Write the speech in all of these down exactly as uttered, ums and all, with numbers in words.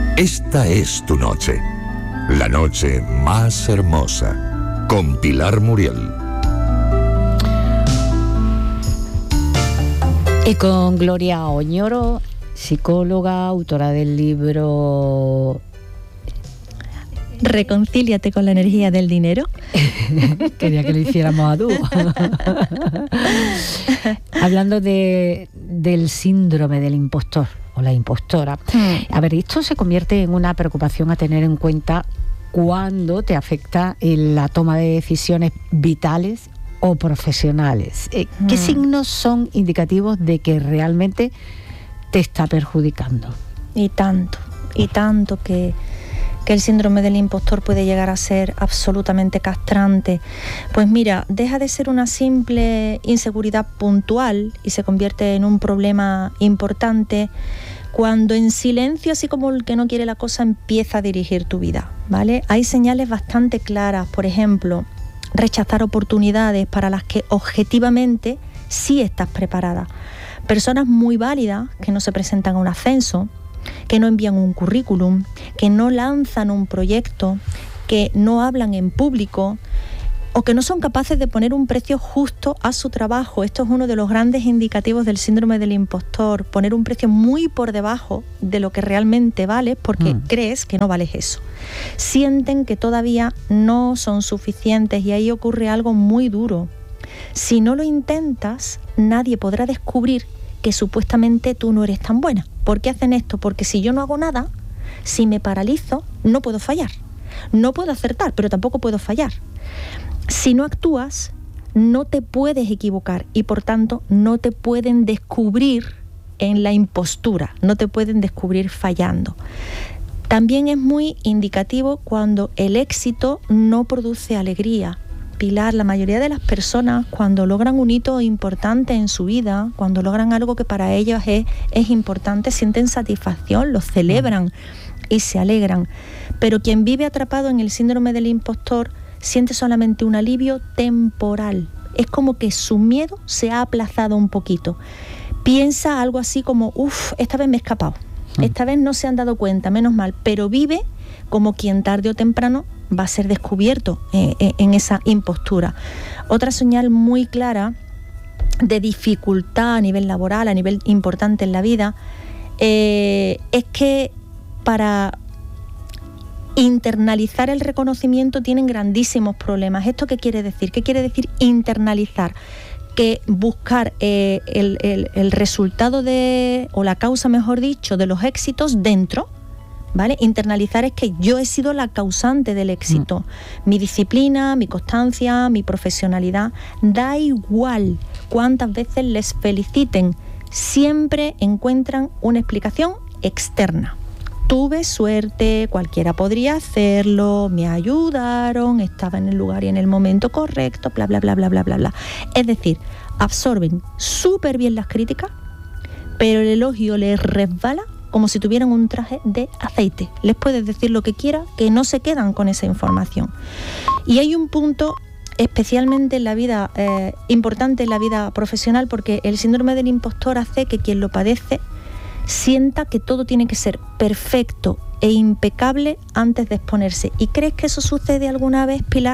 Esta es tu noche, la noche más hermosa, con Pilar Muriel. Y con Gloria Oñoro, psicóloga, autora del libro Reconcíliate con la energía del dinero. Quería que lo hiciéramos a dúo. Hablando de, del síndrome del impostor o la impostora. Mm. A ver, esto se convierte en una preocupación a tener en cuenta cuando te afecta en la toma de decisiones vitales o profesionales. Eh, ¿Qué mm. signos son indicativos de que realmente te está perjudicando? Y tanto, y tanto que... que el síndrome del impostor puede llegar a ser absolutamente castrante. Pues mira, deja de ser una simple inseguridad puntual y se convierte en un problema importante cuando en silencio, así como el que no quiere la cosa, empieza a dirigir tu vida, ¿vale? Hay señales bastante claras, por ejemplo, rechazar oportunidades para las que objetivamente sí estás preparada. Personas muy válidas que no se presentan a un ascenso, que no envían un currículum, que no lanzan un proyecto, que no hablan en público o que no son capaces de poner un precio justo a su trabajo. Esto es uno de los grandes indicativos del síndrome del impostor, poner un precio muy por debajo de lo que realmente vales porque mm. crees que no vales eso. Sienten que todavía no son suficientes y ahí ocurre algo muy duro. Si no lo intentas, nadie podrá descubrir que supuestamente tú no eres tan buena. ¿Por qué hacen esto? Porque si yo no hago nada, si me paralizo, no puedo fallar. No puedo acertar, pero tampoco puedo fallar. Si no actúas, no te puedes equivocar y por tanto no te pueden descubrir en la impostura, no te pueden descubrir fallando. También es muy indicativo cuando el éxito no produce alegría. Pilar, la mayoría de las personas cuando logran un hito importante en su vida, cuando logran algo que para ellos es, es importante, sienten satisfacción, lo celebran y se alegran. Pero quien vive atrapado en el síndrome del impostor siente solamente un alivio temporal. Es como que su miedo se ha aplazado un poquito. Piensa algo así como, uff, esta vez me he escapado, esta vez no se han dado cuenta, menos mal, pero vive como quien tarde o temprano va a ser descubierto eh, eh, en esa impostura. Otra señal muy clara de dificultad a nivel laboral, a nivel importante en la vida, eh, es que para internalizar el reconocimiento tienen grandísimos problemas. ¿Esto qué quiere decir? ¿Qué quiere decir internalizar? Que buscar eh, el, el, el resultado de, o la causa, mejor dicho, de los éxitos dentro, ¿vale? Internalizar es que yo he sido la causante del éxito. Mm. Mi disciplina, mi constancia, mi profesionalidad, da igual cuántas veces les feliciten, siempre encuentran una explicación externa. Tuve suerte, cualquiera podría hacerlo, me ayudaron, estaba en el lugar y en el momento correcto, bla, bla, bla, bla, bla, bla, bla. Es decir, absorben súper bien las críticas, pero el elogio les resbala como si tuvieran un traje de aceite. Les puedes decir lo que quieras, que no se quedan con esa información. Y hay un punto especialmente en la vida, eh, importante en la vida profesional, porque el síndrome del impostor hace que quien lo padece sienta que todo tiene que ser perfecto e impecable antes de exponerse. ¿Y crees que eso sucede alguna vez, Pilar?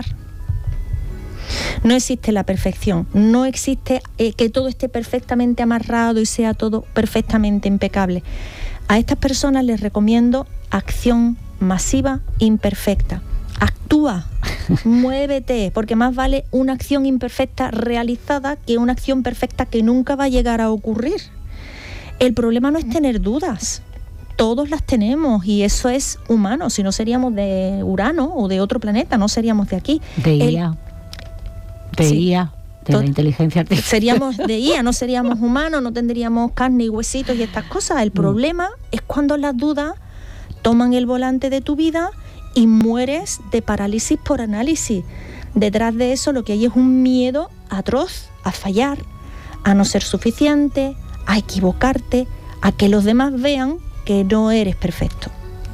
No existe la perfección, no existe eh, que todo esté perfectamente amarrado y sea todo perfectamente impecable. A estas personas les recomiendo acción masiva imperfecta. Actúa, muévete, porque más vale una acción imperfecta realizada que una acción perfecta que nunca va a llegar a ocurrir. El problema no es tener dudas, todos las tenemos y eso es humano, si no seríamos de Urano o de otro planeta, no seríamos de aquí. De I A, El, de sí, I A, de to- la inteligencia artificial. Seríamos de I A, no seríamos humanos, no tendríamos carne y huesitos y estas cosas. El problema mm. es cuando las dudas toman el volante de tu vida y mueres de parálisis por análisis. Detrás de eso lo que hay es un miedo atroz a fallar, a no ser suficiente, a equivocarte, a que los demás vean que no eres perfecto.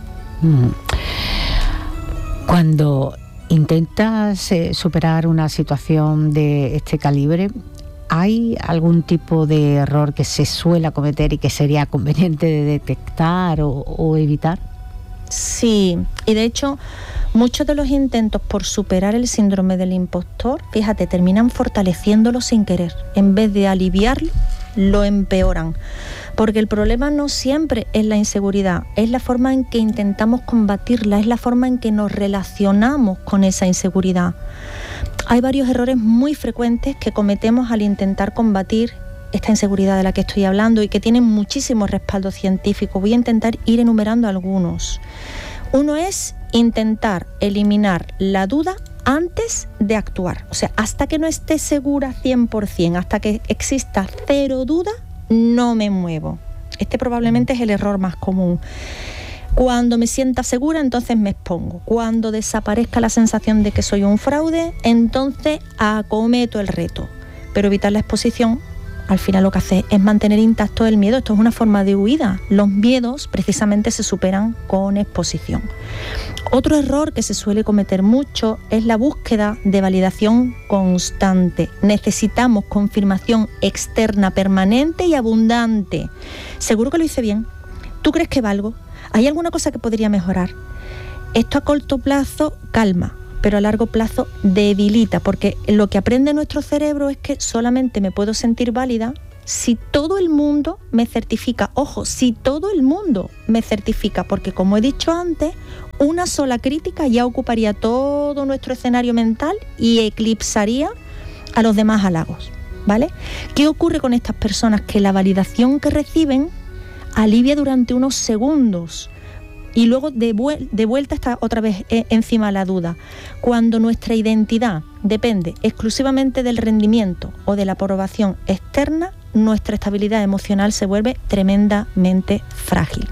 Cuando intentas eh, superar una situación de este calibre, ¿hay algún tipo de error que se suele cometer y que sería conveniente de detectar o, o evitar? Sí, y de hecho muchos de los intentos por superar el síndrome del impostor, fíjate, terminan fortaleciéndolo sin querer. En vez de aliviarlo, lo empeoran. Porque el problema no siempre es la inseguridad, es la forma en que intentamos combatirla, es la forma en que nos relacionamos con esa inseguridad. Hay varios errores muy frecuentes que cometemos al intentar combatir esta inseguridad de la que estoy hablando y que tienen muchísimo respaldo científico. Voy a intentar ir enumerando algunos. Uno es intentar eliminar la duda antes de actuar. O sea, hasta que no esté segura cien por ciento, hasta que exista cero duda, no me muevo. Este probablemente es el error más común. Cuando me sienta segura, entonces me expongo. Cuando desaparezca la sensación de que soy un fraude, entonces acometo el reto. Pero evitar la exposición, al final lo que hace es mantener intacto el miedo. Esto es una forma de huida. Los miedos precisamente se superan con exposición. Otro error que se suele cometer mucho es la búsqueda de validación constante. Necesitamos confirmación externa permanente y abundante. ¿Seguro que lo hice bien? ¿Tú crees que valgo? ¿Hay alguna cosa que podría mejorar? Esto a corto plazo calma, pero a largo plazo debilita, porque lo que aprende nuestro cerebro es que solamente me puedo sentir válida si todo el mundo me certifica. Ojo, si todo el mundo me certifica, porque como he dicho antes, una sola crítica ya ocuparía todo nuestro escenario mental y eclipsaría a los demás halagos, ¿vale? ¿Qué ocurre con estas personas? Que la validación que reciben alivia durante unos segundos y luego de, vuel- de vuelta está otra vez eh, encima la duda. Cuando nuestra identidad depende exclusivamente del rendimiento o de la aprobación externa, nuestra estabilidad emocional se vuelve tremendamente frágil.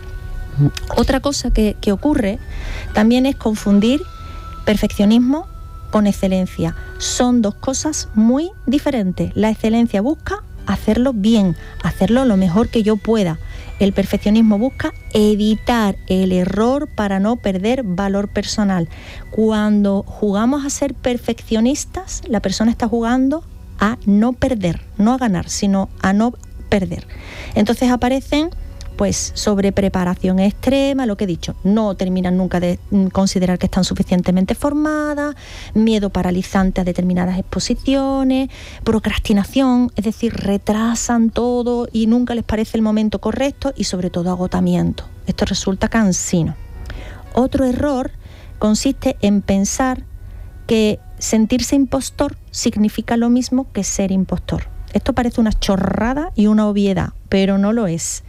Otra cosa que, que ocurre también es confundir perfeccionismo con excelencia. Son dos cosas muy diferentes. La excelencia busca hacerlo bien, hacerlo lo mejor que yo pueda. El perfeccionismo busca evitar el error para no perder valor personal. Cuando jugamos a ser perfeccionistas, la persona está jugando a no perder, no a ganar, sino a no perder. Entonces aparecen pues sobre preparación extrema, lo que he dicho, no terminan nunca de considerar que están suficientemente formadas, miedo paralizante a determinadas exposiciones, procrastinación, es decir, retrasan todo y nunca les parece el momento correcto, y sobre todo agotamiento. Esto resulta cansino. Otro error consiste en pensar que sentirse impostor significa lo mismo que ser impostor. Esto parece una chorrada y una obviedad, pero no lo es.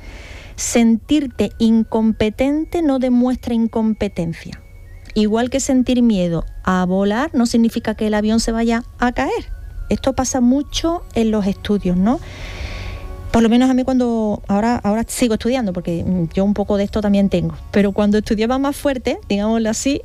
Sentirte incompetente no demuestra incompetencia. Igual que sentir miedo a volar no significa que el avión se vaya a caer. Esto pasa mucho en los estudios, ¿no? Por lo menos a mí cuando... Ahora, ahora sigo estudiando, porque yo un poco de esto también tengo. Pero cuando estudiaba más fuerte, digámoslo así,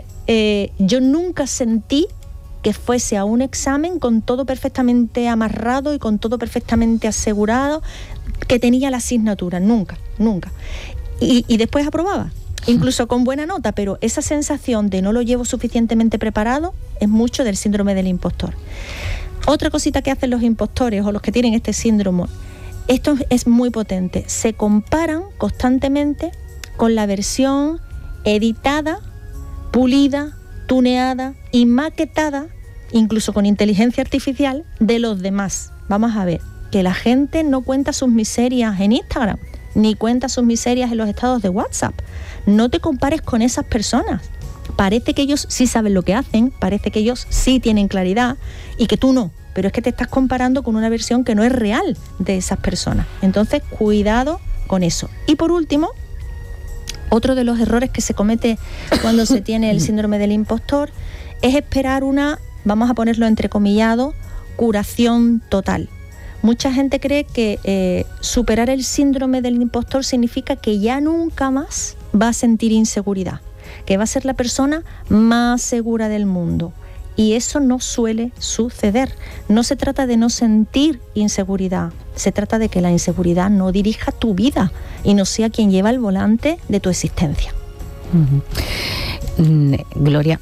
eh, yo nunca sentí que fuese a un examen con todo perfectamente amarrado y con todo perfectamente asegurado, que tenía la asignatura, nunca, nunca. Y, y después aprobaba, incluso con buena nota, pero esa sensación de no lo llevo suficientemente preparado es mucho del síndrome del impostor. Otra cosita que hacen los impostores o los que tienen este síndrome, esto es muy potente, se comparan constantemente con la versión editada, pulida, tuneada y maquetada, incluso con inteligencia artificial, de los demás. Vamos a ver, que la gente no cuenta sus miserias en Instagram, ni cuenta sus miserias en los estados de WhatsApp. No te compares con esas personas. Parece que ellos sí saben lo que hacen, parece que ellos sí tienen claridad y que tú no, pero es que te estás comparando con una versión que no es real de esas personas. Entonces, cuidado con eso. Y por último, otro de los errores que se comete cuando se tiene el síndrome del impostor es esperar una, vamos a ponerlo entrecomillado, curación total. Mucha gente cree que eh, superar el síndrome del impostor significa que ya nunca más va a sentir inseguridad, que va a ser la persona más segura del mundo. Y eso no suele suceder. No se trata de no sentir inseguridad, se trata de que la inseguridad no dirija tu vida y no sea quien lleva el volante de tu existencia. Uh-huh. Gloria,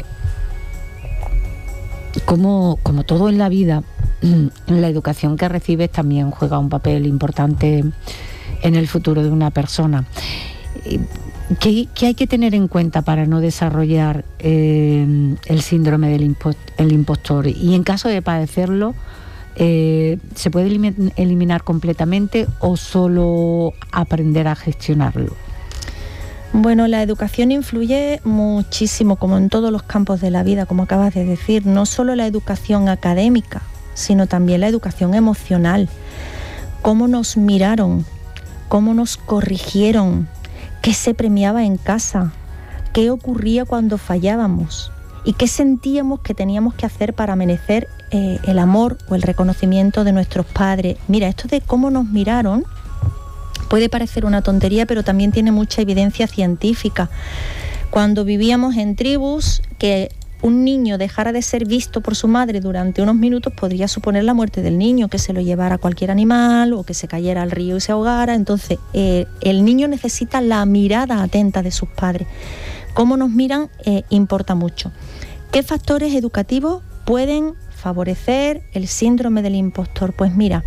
como, como todo en la vida, la educación que recibes también juega un papel importante en el futuro de una persona. ¿qué, qué hay que tener en cuenta para no desarrollar eh, el síndrome del impo- el impostor? Y en caso de padecerlo, eh, ¿se puede elim- eliminar completamente o solo aprender a gestionarlo? Bueno, la educación influye muchísimo, como en todos los campos de la vida, como acabas de decir, no solo la educación académica, sino también la educación emocional. Cómo nos miraron, cómo nos corrigieron, qué se premiaba en casa, qué ocurría cuando fallábamos y qué sentíamos que teníamos que hacer para merecer eh, el amor o el reconocimiento de nuestros padres. Mira, esto de cómo nos miraron puede parecer una tontería, pero también tiene mucha evidencia científica. Cuando vivíamos en tribus, que un niño dejara de ser visto por su madre durante unos minutos podría suponer la muerte del niño, que se lo llevara cualquier animal o que se cayera al río y se ahogara. Entonces, eh, el niño necesita la mirada atenta de sus padres. Cómo nos miran eh, importa mucho. ¿Qué factores educativos pueden favorecer el síndrome del impostor? Pues mira,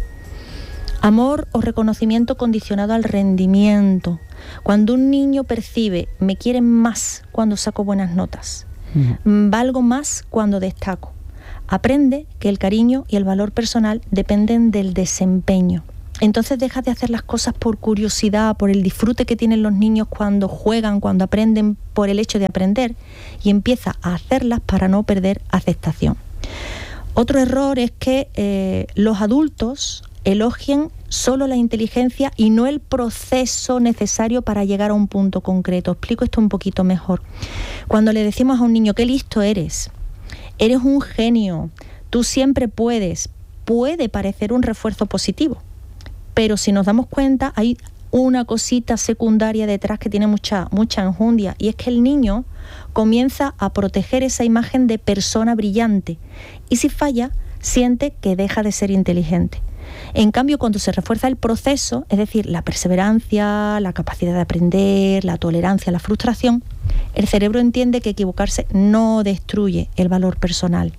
amor o reconocimiento condicionado al rendimiento. Cuando un niño percibe, me quieren más cuando saco buenas notas, uh-huh. valgo más cuando destaco, aprende que el cariño y el valor personal dependen del desempeño. Entonces deja de hacer las cosas por curiosidad, por el disfrute que tienen los niños cuando juegan, cuando aprenden, por el hecho de aprender, y empieza a hacerlas para no perder aceptación. Otro error es que eh, los adultos elogien solo la inteligencia y no el proceso necesario para llegar a un punto concreto. Explico esto un poquito mejor. Cuando le decimos a un niño, qué listo eres, eres un genio, tú siempre puedes, puede parecer un refuerzo positivo, pero si nos damos cuenta hay una cosita secundaria detrás que tiene mucha, mucha enjundia, y es que el niño comienza a proteger esa imagen de persona brillante, y si falla, siente que deja de ser inteligente. En cambio, cuando se refuerza el proceso, es decir, la perseverancia, la capacidad de aprender, la tolerancia, la frustración, el cerebro entiende que equivocarse no destruye el valor personal.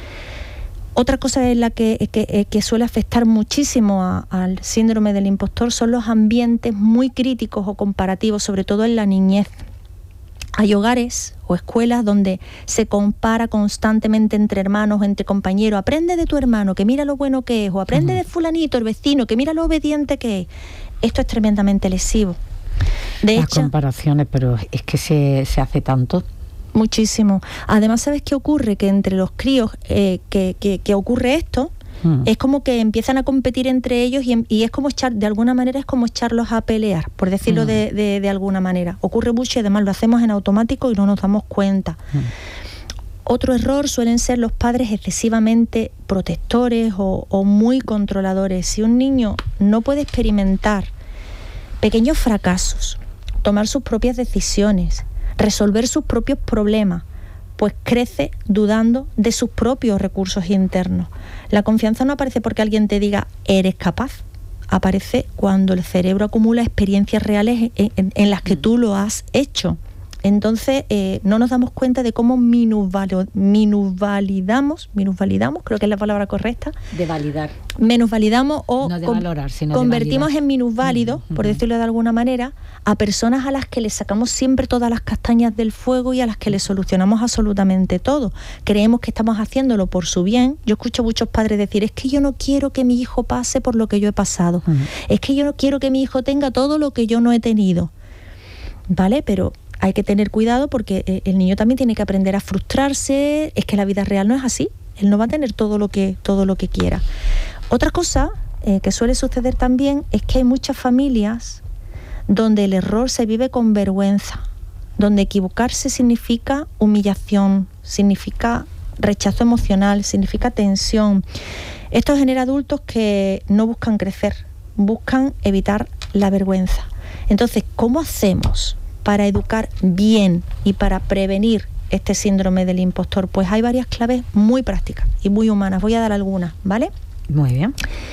Otra cosa en la que, que, que suele afectar muchísimo a, al síndrome del impostor son los ambientes muy críticos o comparativos, sobre todo en la niñez. Hay hogares o escuelas donde se compara constantemente entre hermanos, entre compañeros. Aprende de tu hermano, que mira lo bueno que es, o aprende uh-huh. de fulanito, el vecino, que mira lo obediente que es. Esto es tremendamente lesivo. De Las hecho, comparaciones, pero es que se, se hace tanto. Muchísimo. Además, ¿sabes qué ocurre? Que entre los críos eh, que, que, que ocurre esto, hmm. es como que empiezan a competir entre ellos y, y es como echar, de alguna manera es como echarlos a pelear, por decirlo hmm. de, de, de alguna manera. Ocurre mucho y además lo hacemos en automático y no nos damos cuenta. Hmm. Otro error suelen ser los padres excesivamente protectores o, o muy controladores. Si un niño no puede experimentar pequeños fracasos, tomar sus propias decisiones, resolver sus propios problemas, pues crece dudando de sus propios recursos internos. La confianza no aparece porque alguien te diga eres capaz, aparece cuando el cerebro acumula experiencias reales en, en, en las que tú lo has hecho. Entonces eh, no nos damos cuenta de cómo minusvalidamos, minusvalidamos, minusvalidamos, creo que es la palabra correcta. De validar. Menosvalidamos o no de valorar, sino convertimos de en minusválidos, uh-huh. por decirlo de alguna manera, a personas a las que les sacamos siempre todas las castañas del fuego y a las que les solucionamos absolutamente todo. Creemos que estamos haciéndolo por su bien. Yo escucho a muchos padres decir, es que yo no quiero que mi hijo pase por lo que yo he pasado. Uh-huh. Es que yo no quiero que mi hijo tenga todo lo que yo no he tenido. ¿Vale? Pero hay que tener cuidado porque el niño también tiene que aprender a frustrarse. Es que la vida real no es así. Él no va a tener todo lo que, todo lo que quiera. Otra cosa eh, que suele suceder también es que hay muchas familias donde el error se vive con vergüenza, donde equivocarse significa humillación, significa rechazo emocional, significa tensión. Esto genera adultos que no buscan crecer, buscan evitar la vergüenza. Entonces, ¿cómo hacemos para educar bien y para prevenir este síndrome del impostor? Pues hay varias claves muy prácticas y muy humanas. Voy a dar algunas, ¿vale? Muy bien.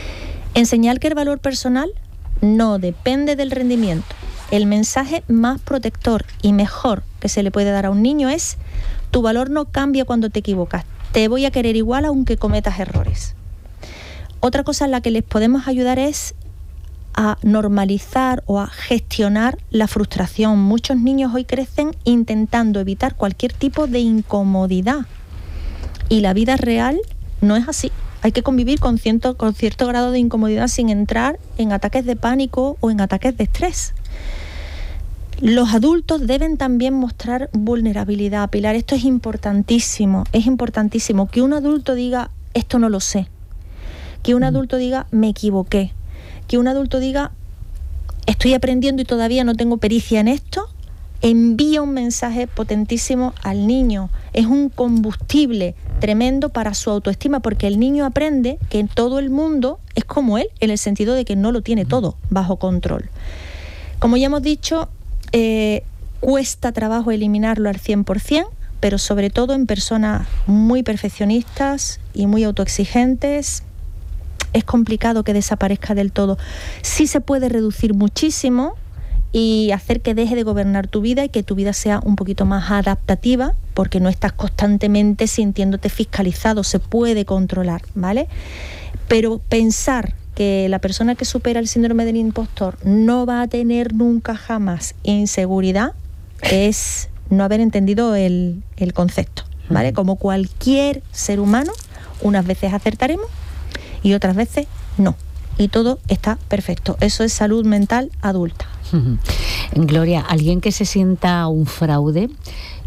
Enseñar que el valor personal no depende del rendimiento. El mensaje más protector y mejor que se le puede dar a un niño es: tu valor no cambia cuando te equivocas. Te voy a querer igual aunque cometas errores. Otra cosa en la que les podemos ayudar es a normalizar o a gestionar la frustración. Muchos niños hoy crecen intentando evitar cualquier tipo de incomodidad y la vida real no es así. Hay que convivir con cierto, con cierto grado de incomodidad sin entrar en ataques de pánico o en ataques de estrés. Los adultos deben también mostrar vulnerabilidad, Pilar. Esto es importantísimo, es importantísimo que un adulto diga, esto no lo sé. Que un adulto diga, me equivoqué. Que un adulto diga, estoy aprendiendo y todavía no tengo pericia en esto, envía un mensaje potentísimo al niño. Es un combustible tremendo para su autoestima, porque el niño aprende que todo el mundo es como él, en el sentido de que no lo tiene todo bajo control. Como ya hemos dicho, eh, cuesta trabajo eliminarlo al cien por ciento, pero sobre todo en personas muy perfeccionistas y muy autoexigentes, es complicado que desaparezca del todo. Sí se puede reducir muchísimo y hacer que deje de gobernar tu vida y que tu vida sea un poquito más adaptativa, porque no estás constantemente sintiéndote fiscalizado, se puede controlar, ¿vale? Pero pensar que la persona que supera el síndrome del impostor no va a tener nunca jamás inseguridad es no haber entendido el, el concepto, ¿vale? Como cualquier ser humano, unas veces acertaremos y otras veces no. Y todo está perfecto. Eso es salud mental adulta. Gloria, alguien que se sienta un fraude,